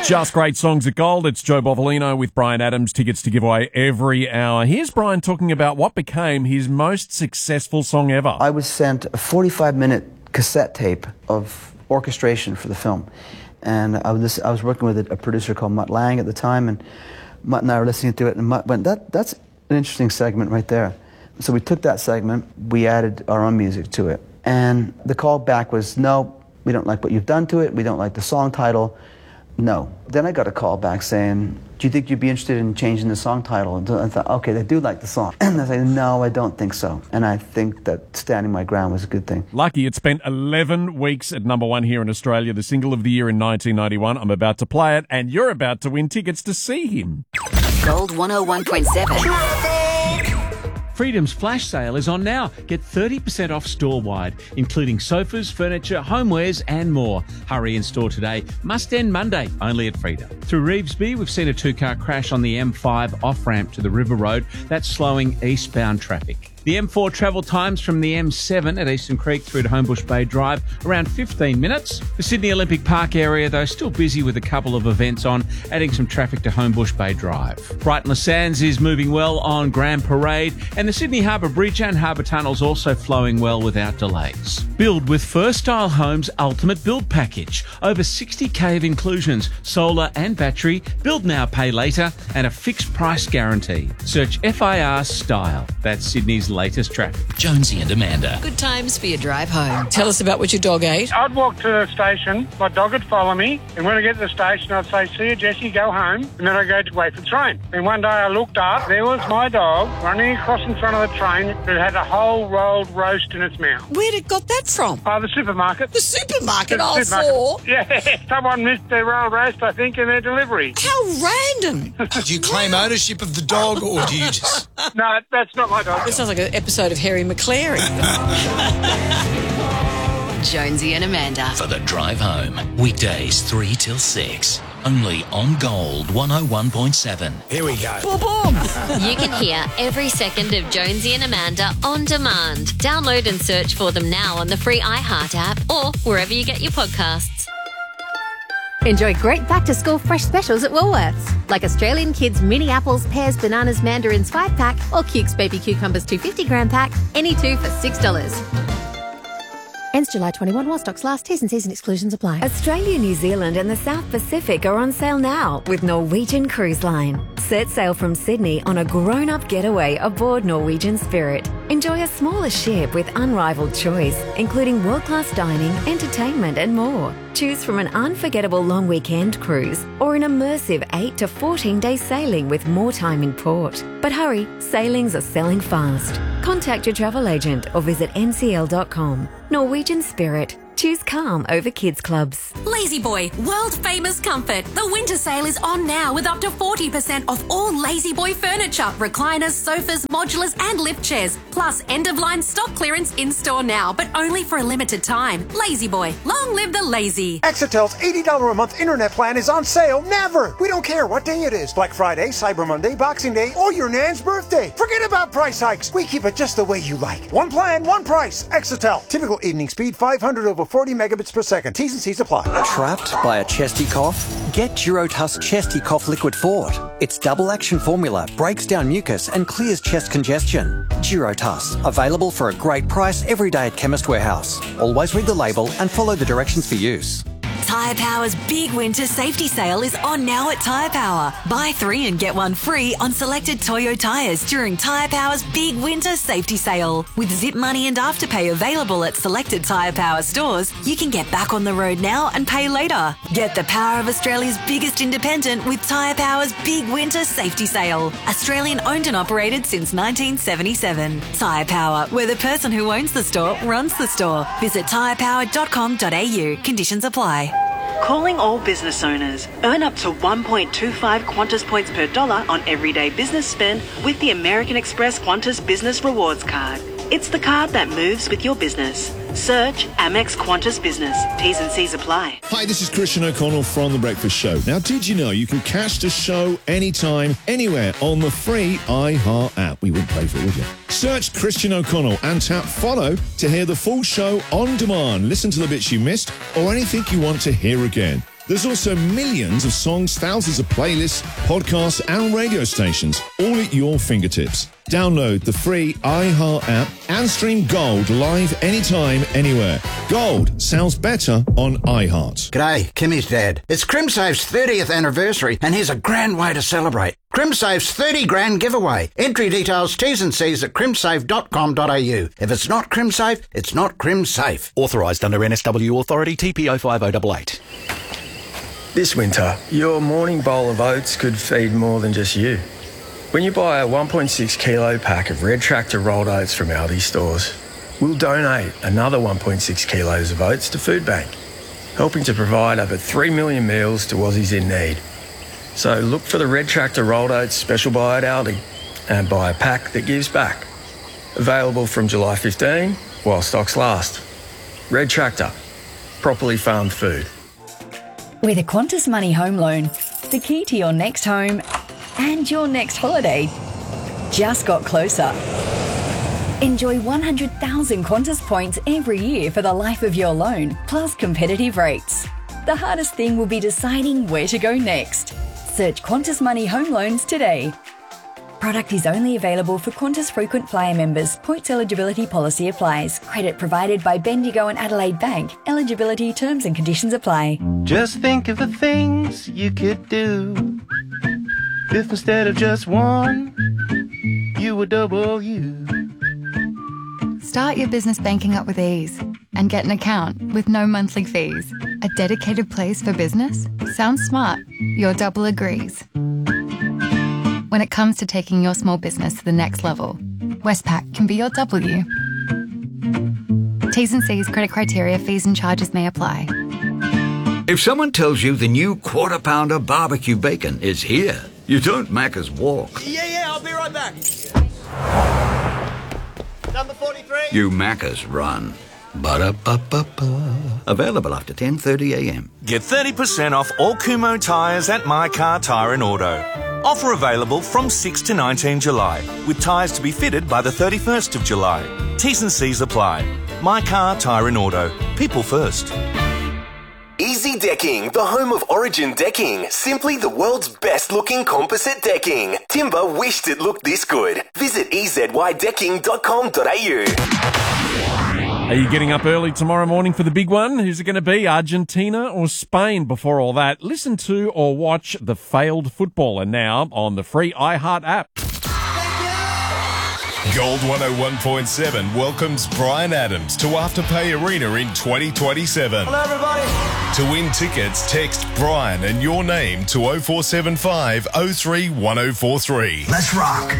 Just great songs at Gold. It's Joe Bovolino with Brian Adams. Tickets to give away every hour. Here's Brian talking about what became his most successful song ever. I was sent a 45-minute cassette tape of orchestration for the film. And I was working with a producer called Mutt Lang at the time, and Mutt and I were listening to it, and Mutt went, that's an interesting segment right there. So we took that segment, we added our own music to it. And the call back was, no, we don't like what you've done to it, we don't like the song title, no. Then I got a call back saying, do you think you'd be interested in changing the song title? And I thought, okay, they do like the song. And I said, no, I don't think so. And I think that standing my ground was a good thing. Lucky it spent 11 weeks at number one here in Australia, the single of the year in 1991. I'm about to play it, and you're about to win tickets to see him. Gold 101.7. Freedom's flash sale is on now. Get 30% off store-wide, including sofas, furniture, homewares and more. Hurry in store today. Must end Monday, only at Freedom. Through Revesby, we've seen a two-car crash on the M5 off-ramp to the River Road. That's slowing eastbound traffic. The M4 travel times from the M7 at Eastern Creek through to Homebush Bay Drive, around 15 minutes. The Sydney Olympic Park area, though, still busy with a couple of events on, adding some traffic to Homebush Bay Drive. Brighton Les Sands is moving well on Grand Parade, and the Sydney Harbour Bridge and Harbour Tunnels also flowing well without delays. Build with First Style Homes Ultimate Build Package. Over 60k of inclusions, solar and battery, build now, pay later, and a fixed price guarantee. Search FIR Style. That's Sydney's latest traffic. Jonesy and Amanda. Good times for your drive home. Tell us about what your dog ate. I'd walk to the station, my dog would follow me, and when I get to the station, I'd say, see you, Jessie, go home, and then I'd go to wait for the train. And one day I looked up, there was my dog running across in front of the train that had a whole rolled roast in its mouth. Where'd it got that from? The supermarket. The supermarket, The I saw. Yeah, someone missed their rolled roast, I think, in their delivery. How random. Do you claim ownership of the dog, or do you just... No, that's not my dog. This sounds like an episode of Harry McClary. Jonesy and Amanda. For the drive home. Weekdays 3 till 6. Only on Gold 101.7. Here we go. Boom, boom. You can hear every second of Jonesy and Amanda on demand. Download and search for them now on the free iHeart app or wherever you get your podcasts. Enjoy great back-to-school fresh specials at Woolworths, like Australian Kids mini apples, pears, bananas, mandarins 5-pack or Cukes baby cucumbers 250-gram pack, any two for $6. Ends July 21 while stocks last. T's and C's and exclusions apply. Australia, New Zealand and the South Pacific are on sale now with Norwegian Cruise Line. Set sail from Sydney on a grown-up getaway aboard Norwegian Spirit. Enjoy a smaller ship with unrivaled choice, including world-class dining, entertainment and more. Choose from an unforgettable long weekend cruise or an immersive 8 to 14-day sailing with more time in port. But hurry, sailings are selling fast. Contact your travel agent or visit ncl.com. Norwegian Spirit. Choose calm over kids clubs. Lazy Boy, world famous comfort. The winter sale is on now with up to 40% off all Lazy Boy furniture, recliners, sofas, modulars and lift chairs. Plus end of line stock clearance in store now, but only for a limited time. Lazy Boy, long live the lazy. Exitel's $80 a month internet plan is on sale never. We don't care what day it is. Black Friday, Cyber Monday, Boxing Day, or your Nan's birthday. Forget about price hikes. We keep it just the way you like. One plan, one price. Exitel. Typical evening speed 500 over 40 megabits per second. T's and C's apply. Trapped by a chesty cough? Get Durotuss Chesty Cough Liquid Fort. Its double action formula breaks down mucus and clears chest congestion. Durotuss, available for a great price every day at Chemist Warehouse. Always read the label and follow the directions for use. Tyre Power's big winter safety sale is on now at Tyre Power. Buy 3 and get 1 free on selected Toyo tyres during Tyre Power's big winter safety sale. With Zip Money and Afterpay available at selected Tyre Power stores, you can get back on the road now and pay later. Get the power of Australia's biggest independent with Tyre Power's big winter safety sale. Australian owned and operated since 1977. Tyre Power, where the person who owns the store runs the store. Visit tyrepower.com.au. Conditions apply. Calling all business owners. Earn up to 1.25 Qantas points per dollar on everyday business spend with the American Express Qantas Business Rewards Card. It's the card that moves with your business. Search Amex Qantas Business. T's and C's apply. Hi, this is Christian O'Connell from The Breakfast Show. Now, did you know you can catch the show anytime, anywhere on the free iHeart app? We wouldn't pay for it, would you? Search Christian O'Connell and tap follow to hear the full show on demand. Listen to the bits you missed or anything you want to hear again. There's also millions of songs, thousands of playlists, podcasts and radio stations, all at your fingertips. Download the free iHeart app and stream Gold live anytime, anywhere. Gold sounds better on iHeart. G'day, Kimmy's dad. It's CrimSafe's 30th anniversary, and here's a grand way to celebrate. CrimSafe's 30 grand giveaway. Entry details, T's and C's at crimsafe.com.au. If it's not CrimSafe, it's not CrimSafe. Authorised under NSW Authority TPO 5088. This winter, your morning bowl of oats could feed more than just you. When you buy a 1.6 kilo pack of Red Tractor rolled oats from Aldi stores, we'll donate another 1.6 kilos of oats to Food Bank, helping to provide over 3 million meals to Aussies in need. So look for the Red Tractor rolled oats special buy at Aldi and buy a pack that gives back. Available from July 15 while stocks last. Red Tractor, properly farmed food. With a Qantas Money home loan, the key to your next home and your next holiday just got closer. Enjoy 100,000 Qantas points every year for the life of your loan, plus competitive rates. The hardest thing will be deciding where to go next. Search Qantas Money home loans today. Product is only available for Qantas frequent flyer members. Points eligibility policy applies. Credit provided by Bendigo and Adelaide Bank. Eligibility terms and conditions apply. Just think of the things you could do if instead of just one, you were double you. Start your business banking up with ease and get an account with no monthly fees. A dedicated place for business? Sounds smart. Your double agrees. When it comes to taking your small business to the next level, Westpac can be your W. T's and C's, credit criteria, fees and charges may apply. If someone tells you the new Quarter Pounder barbecue bacon is here, you don't Macca's walk. Yeah, I'll be right back. Number 43. You Macca's run. Ba-da-ba-ba-ba. Available after 10:30am. Get 30% off all Kumho tyres at My Car Tyre and Auto. Offer available from 6 to 19 July, with tyres to be fitted by the 31st of July. T's and C's apply. My Car Tyre and Auto. People first. Easy Decking, the home of Origin Decking. Simply the world's best looking composite decking. Timber wished it looked this good. Visit ezydecking.com.au. Are you getting up early tomorrow morning for the big one? Who's it going to be, Argentina or Spain? Before all that, listen to or watch The Failed Footballer now on the free iHeart app. Gold 101.7 welcomes Bryan Adams to Afterpay Arena in 2027. Hello, everybody. To win tickets, text Bryan and your name to 0475 03 1043. Let's rock.